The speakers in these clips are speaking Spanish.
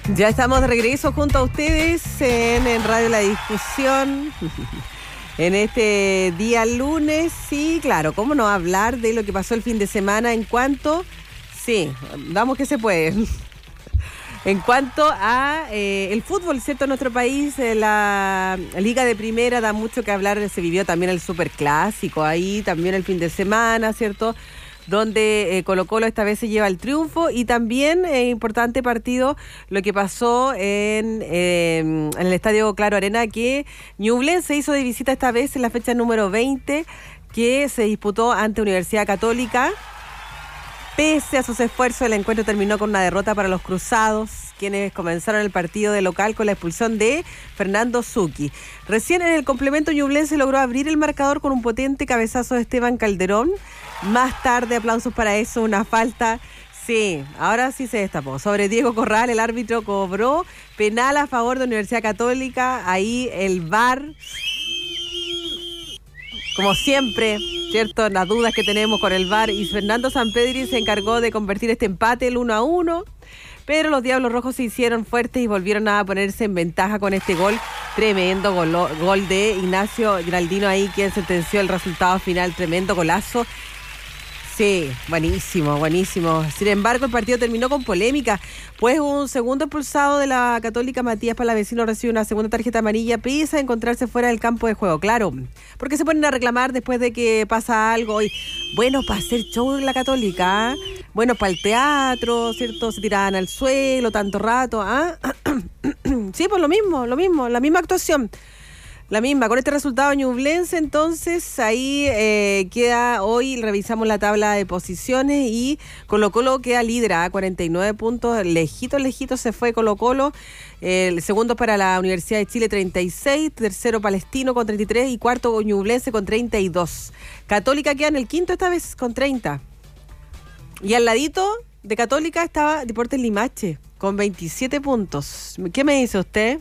Ya estamos de regreso junto a ustedes en Radio La Discusión. En este día lunes, sí, claro, cómo no hablar de lo que pasó el fin de semana en cuanto, sí, vamos que se puede. En cuanto a el fútbol, ¿cierto? En nuestro país, la Liga de Primera da mucho que hablar, se vivió también el Superclásico ahí, también el fin de semana, ¿cierto? Donde Colo-Colo esta vez se lleva el triunfo y también importante partido lo que pasó en el Estadio Claro Arena, que Ñublense hizo de visita esta vez en la fecha número 20 que se disputó ante Universidad Católica. Pese a sus esfuerzos, el encuentro terminó con una derrota para los cruzados, quienes comenzaron el partido de local con la expulsión de Fernando Zucchi. Recién en el complemento, Ñublense logró abrir el marcador con un potente cabezazo de Esteban Calderón. Más tarde, aplausos para eso, una falta. Sí, ahora sí se destapó. Sobre Diego Corral, el árbitro cobró penal a favor de Universidad Católica. Ahí el VAR, como siempre, ¿cierto? Las dudas que tenemos con el VAR. Y Fernando Sampedri se encargó de convertir este empate, el 1-1. Pero los Diablos Rojos se hicieron fuertes y volvieron a ponerse en ventaja con este gol. Tremendo gol de Ignacio Giraldino ahí, quien sentenció el resultado final. Tremendo golazo. Sí, buenísimo, buenísimo. Sin embargo, el partido terminó con polémica, pues un segundo expulsado de la Católica, Matías Palavecino, recibe una segunda tarjeta amarilla, pese a encontrarse fuera del campo de juego. Claro, porque se ponen a reclamar después de que pasa algo. Y bueno, para hacer show en la Católica, bueno, para el teatro, ¿cierto? Se tiraban al suelo tanto rato, ¿ah? Sí, pues lo mismo, la misma actuación. La misma, con este resultado Ñublense, entonces ahí queda, hoy revisamos la tabla de posiciones y Colo-Colo queda líder a 49 puntos, lejito se fue Colo-Colo, el segundo para la Universidad de Chile 36, tercero Palestino con 33 y cuarto Ñublense con 32. Católica queda en el quinto esta vez con 30. Y al ladito de Católica estaba Deportes Limache con 27 puntos. ¿Qué me dice usted?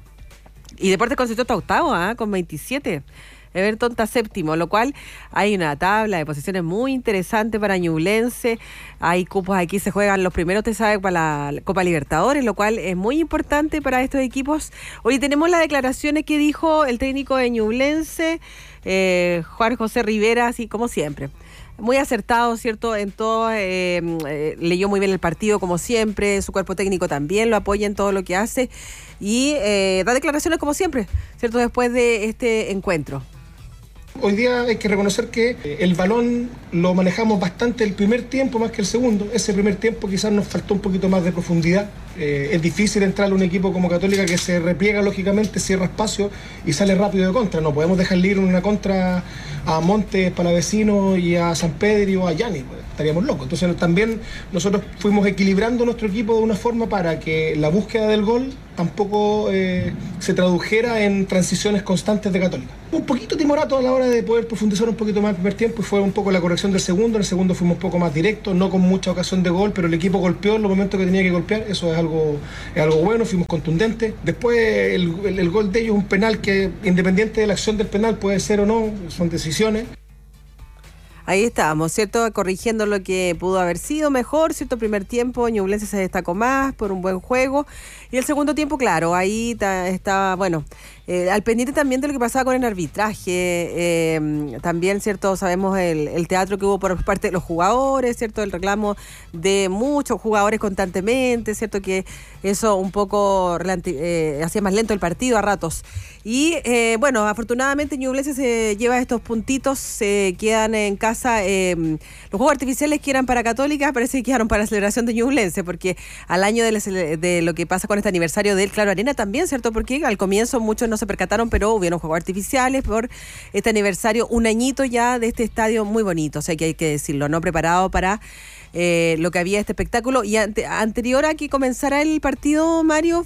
Y Deportes Concepción está octavo, con 27. Everton está séptimo, lo cual hay una tabla de posiciones muy interesante para Ñublense. Hay cupos aquí, se juegan los primeros, usted sabe, para la Copa Libertadores, lo cual es muy importante para estos equipos. Hoy tenemos las declaraciones que dijo el técnico de Ñublense, Juan José Rivera, así como siempre. Muy acertado, ¿cierto? En todo, leyó muy bien el partido, como siempre. Su cuerpo técnico también lo apoya en todo lo que hace. Y da declaraciones como siempre, ¿cierto? Después de este encuentro. Hoy día hay que reconocer que el balón lo manejamos bastante el primer tiempo más que el segundo. Ese primer tiempo quizás nos faltó un poquito más de profundidad. Es difícil entrar a un equipo como Católica que se repliega lógicamente, cierra espacio y sale rápido de contra. No podemos dejar libre una contra a Montes, Palavecino y a Sampedri o a Yanni, pues, estaríamos locos. Entonces también nosotros fuimos equilibrando nuestro equipo de una forma para que la búsqueda del gol tampoco se tradujera en transiciones constantes de Católica. Un poquito timorato a la hora de poder profundizar un poquito más el primer tiempo y fue un poco la corrección del segundo. En el segundo fuimos un poco más directos, no con mucha ocasión de gol, pero el equipo golpeó en los momentos que tenía que golpear. Eso es algo bueno, fuimos contundentes. Después el gol de ellos, un penal que independiente de la acción del penal puede ser o no, son decisiones. Ahí estábamos, ¿cierto? Corrigiendo lo que pudo haber sido mejor, ¿cierto? Primer tiempo, Ñublense se destacó más por un buen juego. Y el segundo tiempo, claro, ahí estaba, bueno, al pendiente también de lo que pasaba con el arbitraje. También, ¿cierto? Sabemos el teatro que hubo por parte de los jugadores, ¿cierto? El reclamo de muchos jugadores constantemente, ¿cierto? Que eso un poco hacía más lento el partido a ratos. Y, bueno, afortunadamente Ñublense se lleva estos puntitos, se quedan en casa. Los juegos artificiales que eran para Católica parece que quedaron para la celebración de Ñublense, porque al año de lo que pasa con este aniversario del Claro Arena también, ¿cierto? Porque al comienzo muchos no se percataron, pero hubieron juegos artificiales por este aniversario, un añito ya de este estadio muy bonito, o sea que hay que decirlo, ¿no? Preparado para lo que había este espectáculo. Y anterior a que comenzara el partido, Mario,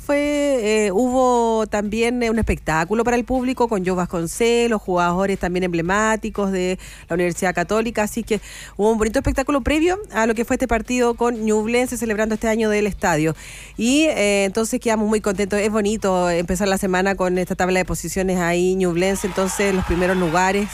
hubo también un espectáculo para el público con Joe Vasconcelos, jugadores también emblemáticos de la Universidad Católica, así que hubo un bonito espectáculo previo a lo que fue este partido con Ñublense celebrando este año del estadio. Y entonces quedamos muy contentos. Es bonito empezar la semana con esta tabla de posiciones ahí, Ñublense, entonces los primeros lugares.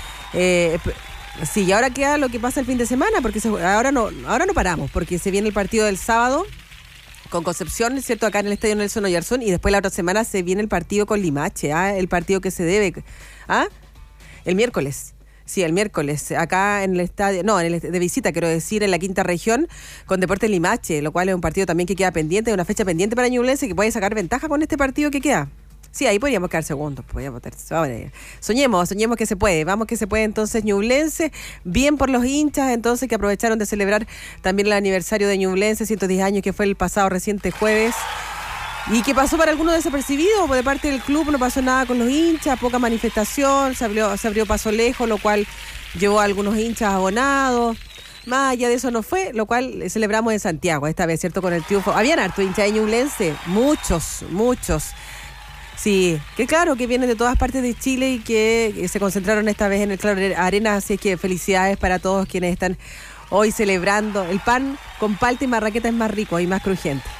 Sí, y ahora queda lo que pasa el fin de semana, porque ahora no paramos, porque se viene el partido del sábado con Concepción, ¿cierto? Acá en el Estadio Nelson Oyarzún, y después la otra semana se viene el partido con Limache, el partido que se debe, el miércoles. Sí, el miércoles, acá en el estadio, de visita, quiero decir, en la quinta región, con Deportes Limache, lo cual es un partido también que queda pendiente, una fecha pendiente para Ñublense, que puede sacar ventaja con este partido que queda. Sí, ahí podríamos quedar segundos, soñemos que se puede, vamos que se puede entonces Ñublense, bien por los hinchas entonces que aprovecharon de celebrar también el aniversario de Ñublense, 110 años que fue el pasado reciente jueves. Y que pasó para algunos desapercibidos, de parte del club no pasó nada con los hinchas, poca manifestación, se abrió paso lejos, lo cual llevó a algunos hinchas abonados. Más allá de eso no fue, lo cual celebramos en Santiago esta vez, ¿cierto? Con el triunfo. Habían harto hinchas de Ñublense, muchos. Sí, que claro, que vienen de todas partes de Chile y que se concentraron esta vez en el Claro Arena, así que felicidades para todos quienes están hoy celebrando. El pan con palta y marraqueta es más rico y más crujiente.